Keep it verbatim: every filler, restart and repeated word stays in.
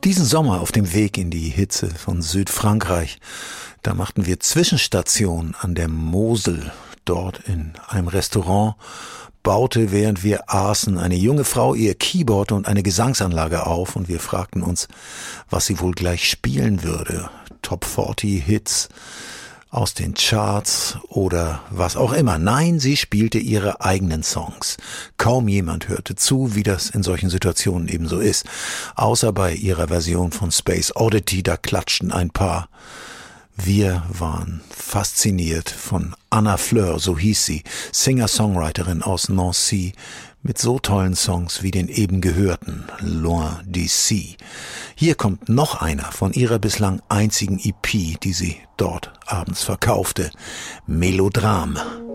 Diesen Sommer auf dem Weg in die Hitze von Südfrankreich, da machten wir Zwischenstation an der Mosel. Dort in einem Restaurant baute, während wir aßen, eine junge Frau ihr Keyboard und eine Gesangsanlage auf und wir fragten uns, was sie wohl gleich spielen würde. Top vierzig Hits aus den Charts oder was auch immer. Nein, sie spielte ihre eigenen Songs. Kaum jemand hörte zu, wie das in solchen Situationen eben so ist. Außer bei ihrer Version von Space Oddity, da klatschten ein paar. Wir waren fasziniert von Anna Fleur, so hieß sie, Singer-Songwriterin aus Nancy, mit so tollen Songs wie den eben gehörten, Loin d'ici. Hier kommt noch einer von ihrer bislang einzigen E P, die sie dort abends verkaufte, Melodrame.